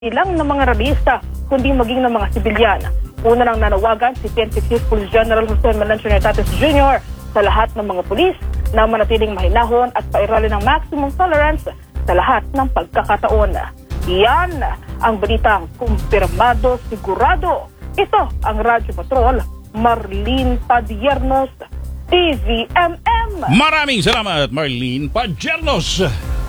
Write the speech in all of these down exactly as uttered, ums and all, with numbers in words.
ilang ng mga ralista, kundi maging ng mga sibilyan. Una nang nanawagan si P N P Chief Police General Jose Melencio Hernandez Junior sa lahat ng mga pulis na manatiling mahinahon at pairali ng maximum tolerance sa lahat ng pagkakataon. Yan ang balitang kumpirmado sigurado. Ito ang Radyo Patrol, Marlene Padiernos, T V M M. Maraming salamat, Marlene Padiernos.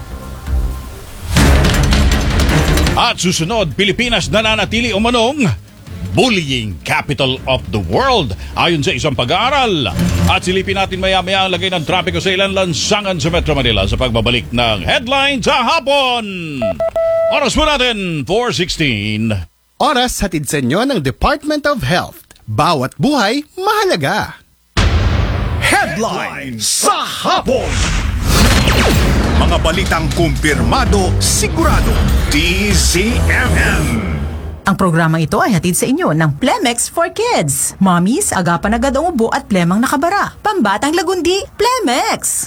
At susunod, Pilipinas nananatili umanong bullying capital of the world ayon sa isang pag-aaral. At silipin natin maya-maya ang lagay ng trapiko sa ilang lansangan sa Metro Manila sa pagbabalik ng headline sa hapon. Oras po natin, four sixteen. Oras hatid sa inyo ng Department of Health. Bawat buhay, mahalaga. Headline sa hapon. Mga balitang kumpirmado, sigurado. D Z M M. Ang programang ito ay hatid sa inyo ng Plemex for Kids. Mommies, agapan agad ang ubo at plemang nakabara. Pambatang lagundi, Plemex!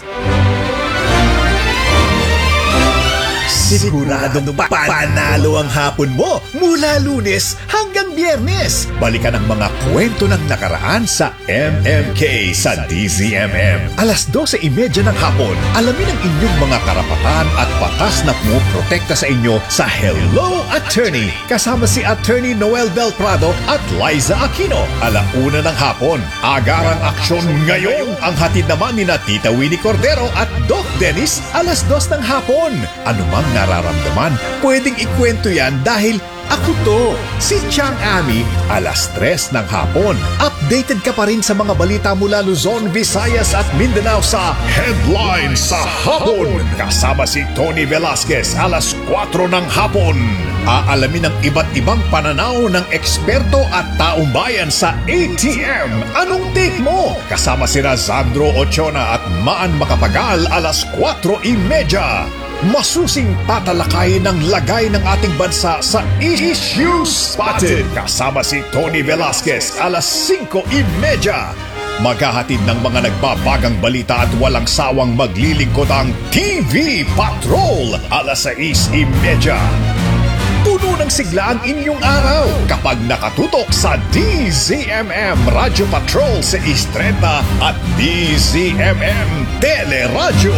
Siguradong pa panalo ang hapon mo mula Lunes hanggang Biyernes. Balikan ang mga kwento ng nakaraan sa M M K sa D Z M M. Alas dose trenta ng hapon, alamin ang inyong mga karapatan at batas na pumoprotekta sa inyo sa Hello Attorney. Kasama si Attorney Noel Del Prado at Liza Aquino. Alauna ng hapon, agarang aksyon ngayon. Ang hatid naman ni na Tita Winnie Cordero at Doc Dennis alas dos ng hapon. Ano mang nararamdaman, pwedeng ikwento yan dahil ako to, si Chang Ami, alas tres ng hapon. Updated ka pa rin sa mga balita mula Luzon, Visayas at Mindanao sa Headline sa Hapon. Kasama si Tony Velasquez, alas kwatro ng hapon. Aalamin ang iba't ibang pananaw ng eksperto at taong bayan sa A T M. Anong take mo? Kasama si Razandro Ochona at Maan Makapagal, alas kwatro trenta. Masusing tatalakayin ng lagay ng ating bansa sa Issue Spotted. Kasama si Tony Velasquez, alas singko trenta. Maghahatid ng mga nagbabagang balita at walang sawang maglilingkod ang T V Patrol, alas sais trenta. Puno ng sigla ang inyong araw kapag nakatutok sa D Z M M Radio Patrol sa sais trenta at D Z M M Teleradyo.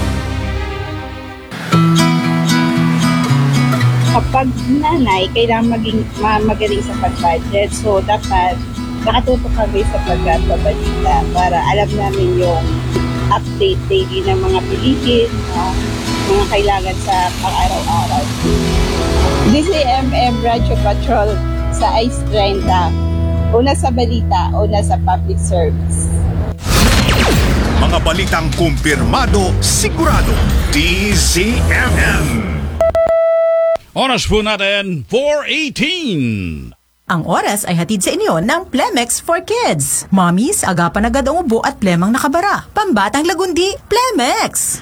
Kapag nanay, kailangan maging ma- magaling sa pag-budget. So, dapat nakatutok kami sa pagbabalita para alam namin yung update daily ng mga pilitin, uh, mga kailangan sa pang-araw-araw. D Z M M Radio Patrol sa sais trenta. Una sa balita, una sa public service. Mga balitang kumpirmado, sigurado. D Z M M. Oras po natin, four eighteen. Ang oras ay hatid sa inyo ng Plemex for Kids. Mommies, agapan agad ang ubo at plemang nakabara. Pambatang lagundi, Plemex!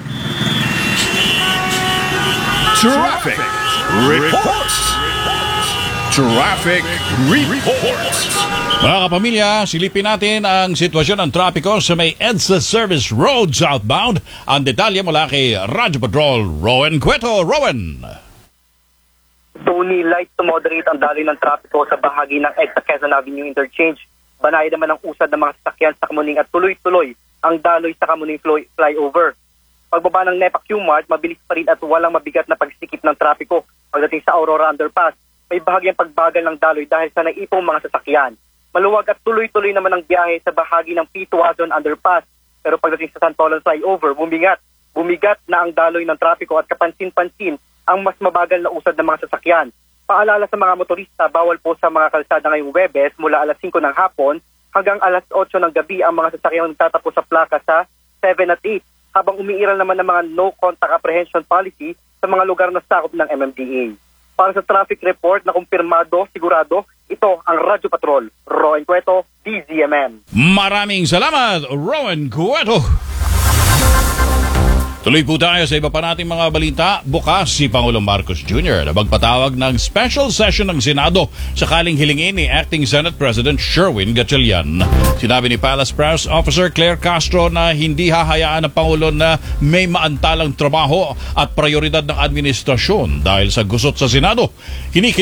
Traffic Reports. Traffic Reports. Mga kapamilya, silipin natin ang sitwasyon ng trapiko sa may EDSA Service Road southbound. Ang detalye mula kay Radyo Patrol, Rowan Cueto. Rowan! Tony, light to moderate ang daloy ng trapiko sa bahagi ng EDSA Quezon Avenue Interchange. Banay naman ang usad ng mga sasakyan sa Kamuning at tuloy-tuloy ang daloy sa Kamuning fly- flyover. Pagbaba ng NEPA Q-Mart, mabilis pa rin at walang mabigat na pagsikip ng trapiko. Pagdating sa Aurora Underpass, may bahagyang pagbagal ng daloy dahil sa naipong mga sasakyan. Maluwag at tuloy-tuloy naman ang biyahe sa bahagi ng P Tuazon Underpass. Pero pagdating sa Santolan Flyover, bumigat. Bumigat na ang daloy ng trapiko at kapansin-pansin ang mas mabagal na usad ng mga sasakyan. Paalala sa mga motorista, bawal po sa mga kalsada ngayong Webes mula alas singko ng hapon hanggang alas otso ng gabi ang mga sasakyang nagtatapos sa plaka sa seven at eight, habang umiiral naman ng mga no-contact apprehension policy sa mga lugar na sakop ng M M D A. Para sa traffic report na kumpirmado, sigurado, ito ang Radyo Patrol, Rowan Cueto, D Z M M. Maraming salamat, Rowan Cueto. Tuloy po tayo sa iba pa nating mga balita. Bukas si Pangulong Marcos Junior na magpatawag ng special session ng Senado sakaling hilingin ni Acting Senate President Sherwin Gatchalian. Sinabi ni Palace Press Officer Claire Castro na hindi hahayaan ng Pangulo na may maantalang trabaho at prioridad ng administrasyon dahil sa gusot sa Senado. Kinikilala